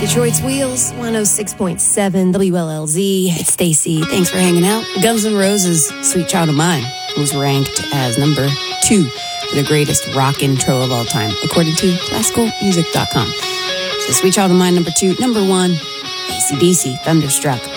Detroit's Wheels, 106.7 WLLZ. It's Stacy. Thanks for hanging out. Guns N' Roses' Sweet Child of Mine was ranked as number 2 for the greatest rock intro of all time, according to classicalmusic.com. So Sweet Child of Mine, number 2. Number 1, AC/DC, Thunderstruck.